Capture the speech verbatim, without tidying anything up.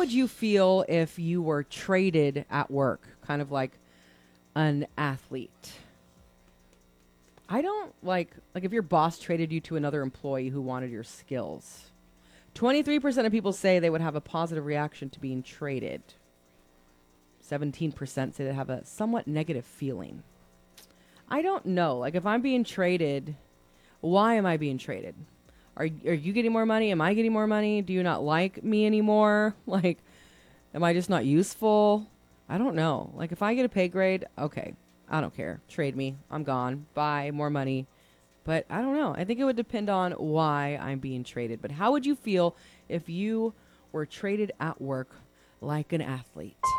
would you feel if you were traded at work, kind of like an athlete? I don't like like if your boss traded you to another employee who wanted your skills. twenty-three percent of people say they would have a positive reaction to being traded. seventeen percent say they have a somewhat negative feeling. I don't know. Like if I'm being traded, why am I being traded? Are are you getting more money? Am I getting more money? Do you not like me anymore? Like, am I just not useful? I don't know. Like if I get a pay grade, okay. I don't care. Trade me. I'm gone. Bye. More money. But I don't know. I think it would depend on why I'm being traded. But how would you feel if you were traded at work like an athlete?